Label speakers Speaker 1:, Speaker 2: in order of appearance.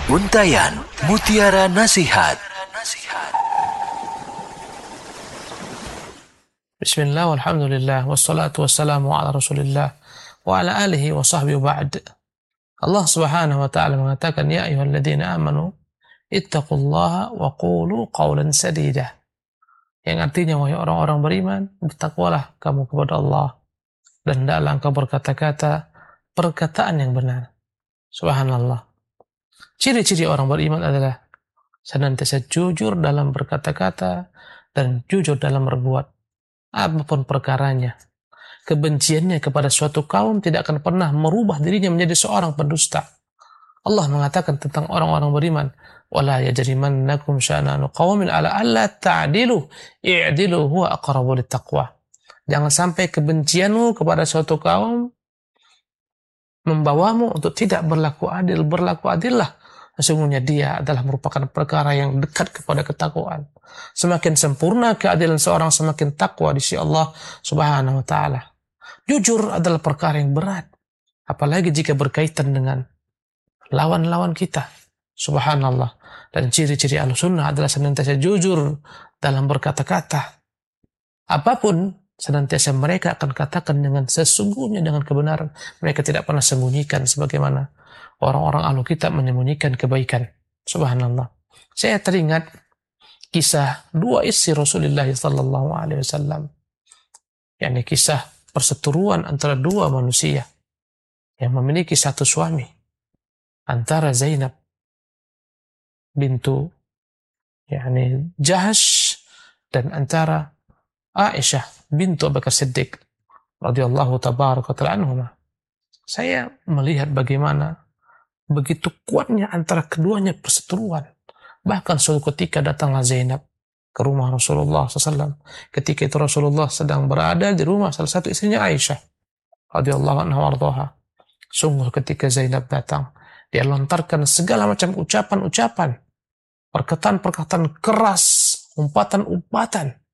Speaker 1: Untayan Mutiara Nasihat.
Speaker 2: Bismillah, walhamdulillah, wassalatu wassalamu ala rasulillah wa ala alihi wa sahbihi wa ba'd. Allah subhanahu wa ta'ala mengatakan, Ya ayyuhalladzina amanu ittaqullaha wa qulu qawlan sadida. Yang artinya, wahai orang-orang beriman, bertakwalah kamu kepada Allah dan hendaklah engkau berkata-kata perkataan yang benar. Subhanallah. Ciri-ciri orang beriman adalah senantiasa jujur dalam berkata-kata dan jujur dalam berbuat. Apapun perkaranya, kebenciannya kepada suatu kaum tidak akan pernah merubah dirinya menjadi seorang pendusta. Allah mengatakan tentang orang-orang beriman, wala yajrimannakum syana'anu qaumin ala alla ta'dilu i'dilu huwa aqrabu littaqwa. Jangan sampai kebencianmu kepada suatu kaum membawamu untuk tidak berlaku adil. Berlaku adillah, sesungguhnya dia adalah merupakan perkara yang dekat kepada ketakwaan. Semakin sempurna keadilan seorang, semakin takwa di sisi Allah Subhanahu wa ta'ala. Jujur adalah perkara yang berat, apalagi jika berkaitan dengan lawan-lawan kita. Subhanallah. Dan ciri-ciri Ahlussunnah adalah senantiasa jujur dalam berkata-kata. Apapun, senantiasa mereka akan katakan dengan sesungguhnya, dengan kebenaran. Mereka tidak pernah sembunyikan sebagaimana orang-orang ahlu kitab menyembunyikan kebaikan. Subhanallah. Saya teringat kisah dua istri Rasulullah sallallahu alaihi wasallam. yakni kisah perseteruan antara dua manusia yang memiliki satu suami, antara Zainab bintu Jahash dan antara Aisyah bintu Abu Bakar Siddiq radhiyallahu tabaraka ta'ala anhuma. Saya melihat bagaimana begitu kuatnya antara keduanya perseteruan. Bahkan suatu ketika datanglah Zainab ke rumah Rasulullah SAW. Ketika itu Rasulullah sedang berada di rumah salah satu istrinya Aisyah radhiyallahu anha warḍaha. Sungguh ketika Zainab datang, dia lontarkan segala macam ucapan-ucapan, perkataan-perkataan keras, umpatan-umpatan